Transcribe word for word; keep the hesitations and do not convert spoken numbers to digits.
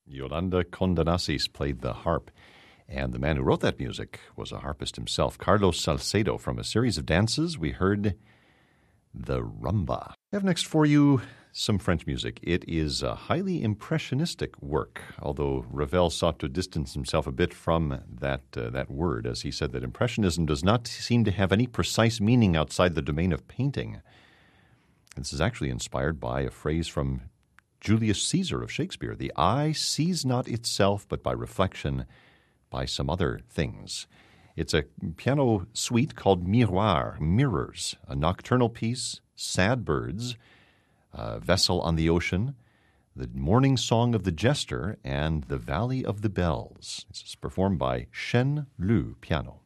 Yolanda Condanasis played the harp, and the man who wrote that music was a harpist himself, Carlos Salcedo. From a series of dances, we heard the rumba. I have next for you some French music. It is a highly impressionistic work, although Ravel sought to distance himself a bit from that uh, that word, as he said that Impressionism does not seem to have any precise meaning outside the domain of painting. This is actually inspired by a phrase from Julius Caesar of Shakespeare: the eye sees not itself, but by reflection, by some other things. It's a piano suite called Miroir, Mirrors, a nocturnal piece, Sad Birds, a Vessel on the Ocean, The Morning Song of the Jester, and The Valley of the Bells. This is performed by Shen Lu Piano.